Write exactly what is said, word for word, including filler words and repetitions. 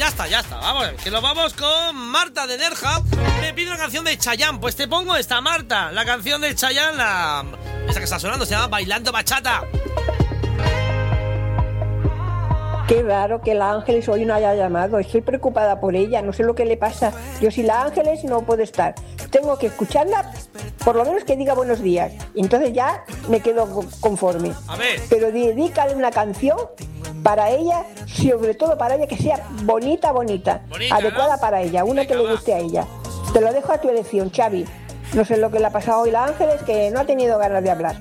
Ya está, ya está. Vamos a ver, que lo vamos con Marta de Nerja. Me pide una canción de Chayanne. Pues te pongo esta, Marta. La canción de Chayanne, la... esa que está sonando, se llama Bailando Bachata. Qué raro que la Ángeles hoy no haya llamado. Estoy preocupada por ella, no sé lo que le pasa. Yo si la Ángeles no puedo estar. Tengo que escucharla, por lo menos que diga buenos días. Y entonces ya me quedo conforme. A ver. Pero dedícale una canción para ella, sobre todo para ella, que sea bonita, bonita. Bonita, adecuada, ¿no? Para ella, una Venga, que le guste va. a ella. Te lo dejo a tu elección, Xavi. No sé lo que le ha pasado hoy a la Ángeles, que no ha tenido ganas de hablar.